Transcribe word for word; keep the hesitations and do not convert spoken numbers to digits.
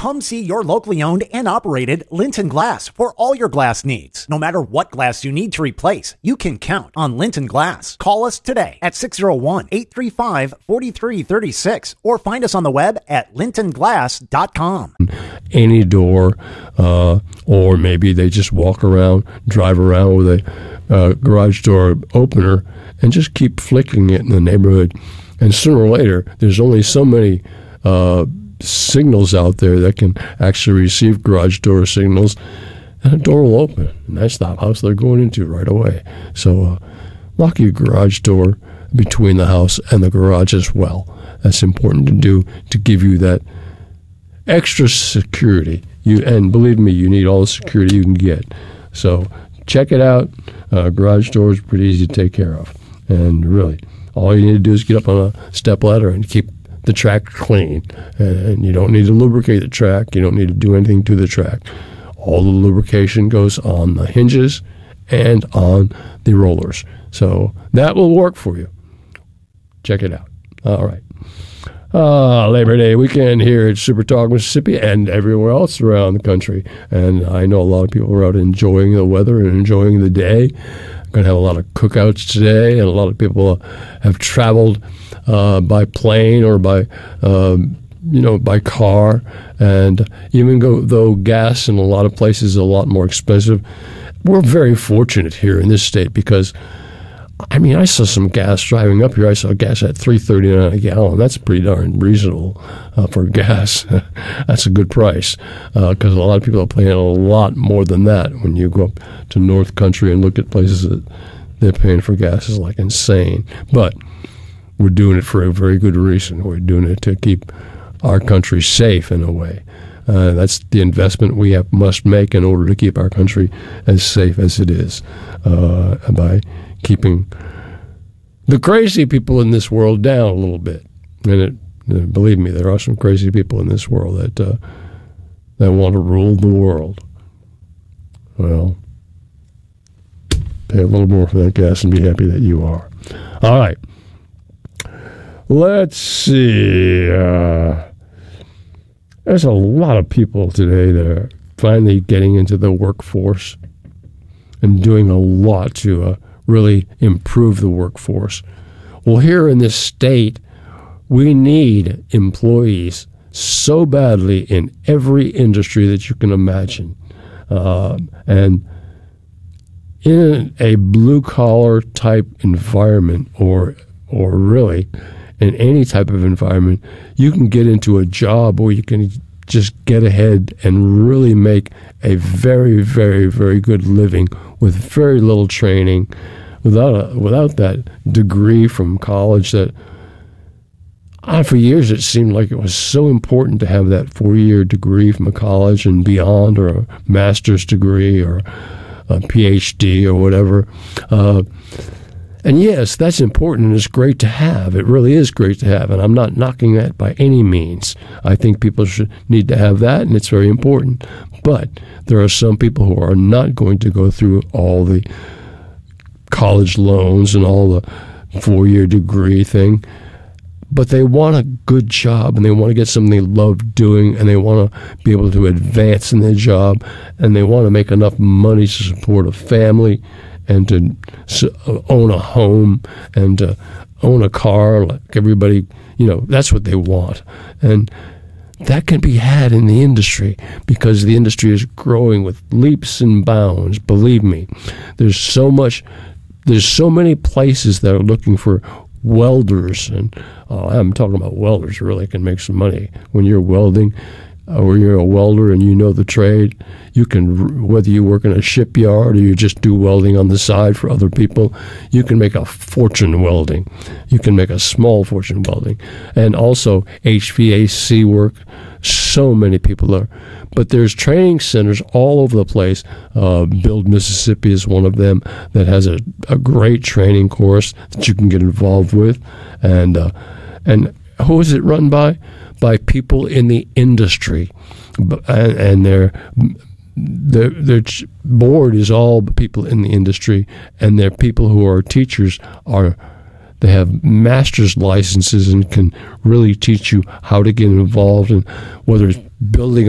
Come see your locally owned and operated Linton Glass for all your glass needs. No matter what glass you need to replace, you can count on Linton Glass. Call us today at six oh one, eight three five, four three three six or find us on the web at linton glass dot com. Any door, uh, or maybe they just walk around, drive around with a uh, garage door opener and just keep flicking it in the neighborhood. And sooner or later, there's only so many uh, signals out there that can actually receive garage door signals, and a door will open. And that's the house they're going into right away. So uh, lock your garage door between the house and the garage as well. That's important to do to give you that extra security. You and believe me, you need all the security you can get. So check it out. Uh, garage doors are pretty easy to take care of. And really, all you need to do is get up on a step ladder and keep the track clean. And you don't need to lubricate the track. You don't need to do anything to the track. All the lubrication goes on the hinges and on the rollers. So that will work for you. Check it out. All right. Uh, Labor Day weekend here at Super Talk Mississippi and everywhere else around the country. And I know a lot of people are out enjoying the weather and enjoying the day. Going to have a lot of cookouts today, and a lot of people have traveled uh, by plane or by, um, you know, by car. And even go, though gas in a lot of places is a lot more expensive, we're very fortunate here in this state because, I mean, I saw some gas driving up here. I saw gas at three thirty-nine a gallon. That's pretty darn reasonable uh, for gas. That's a good price because uh, a lot of people are paying a lot more than that. When you go up to North Country and look at places that they're paying for gas is like insane. But we're doing it for a very good reason. We're doing it to keep our country safe in a way. Uh, that's the investment we have, must make in order to keep our country as safe as it is uh, by keeping the crazy people in this world down a little bit. And it, uh, believe me, there are some crazy people in this world that uh, that want to rule the world. Well, pay a little more for that gas and be happy that you are. All right. Let's see. Uh, there's a lot of people today that are finally getting into the workforce and doing a lot to uh, really improve the workforce. Well, here in this state, we need employees so badly in every industry that you can imagine. Uh, and in a blue-collar type environment, or or really in any type of environment, you can get into a job where you can just get ahead and really make a very, very, very good living with very little training, without a, without that degree from college that, uh, for years it seemed like it was so important to have that four-year degree from a college and beyond, or a master's degree or a P H D or whatever. Uh, and yes, that's important and it's great to have. It really is great to have, and I'm not knocking that by any means. I think people should need to have that, and it's very important. But there are some people who are not going to go through all the college loans and all the four-year degree thing, but they want a good job and they want to get something they love doing, and they want to be able to advance in their job, and they want to make enough money to support a family and to own a home and to own a car like everybody. You know, that's what they want. And that can be had in the industry because the industry is growing with leaps and bounds. Believe me, there's so much There's so many places that are looking for welders, and uh, I'm talking about welders really can make some money. When you're welding, or you're a welder and you know the trade, you can, whether you work in a shipyard or you just do welding on the side for other people, you can make a fortune welding. You can make a small fortune welding. And also H V A C work, so many people are. But there's training centers all over the place. Uh, Build Mississippi is one of them that has a, a great training course that you can get involved with. And uh, and who is it run by? By people in the industry. And, and their, their, their board is all people in the industry, and their people who are teachers are they have master's licenses and can really teach you how to get involved, and whether it's building